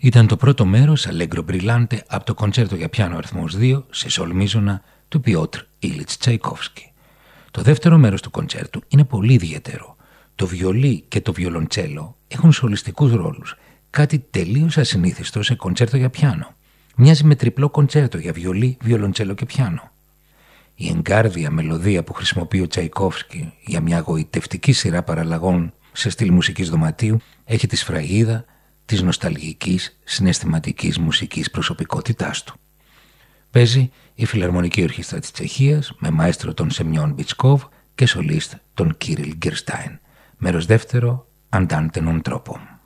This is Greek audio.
Ήταν το πρώτο μέρος Allegro Brillante από το κοντσέρτο για πιάνο αριθμός 2 σε σολ μίζωνα του Πιότρ Ήλιτς Τσαϊκόφσκι. Το δεύτερο μέρος του κοντσέρτου είναι πολύ ιδιαίτερο. Το βιολί και το βιολοντσέλο έχουν σολιστικούς ρόλους, κάτι τελείως ασυνήθιστο σε κοντσέρτο για πιάνο. Μοιάζει με τριπλό κοντσέρτο για βιολί, βιολοντσέλο και πιάνο. Η εγκάρδια μελωδία που χρησιμοποιεί ο Τσαϊκόφσκι για μια γοητευτική σειρά παραλλαγών σε στυλ μουσικής δωματίου έχει τη σφραγίδα της νοσταλγικής συναισθηματικής μουσικής προσωπικότητάς του. Παίζει η Φιλαρμονική Ορχήστρα της Τσεχίας με μαέστρο τον Σεμιόν Μπιτσκόβ και σολίστ τον Κύριλ Γκερστάιν. Μέρος δεύτερο, Andante non troppo.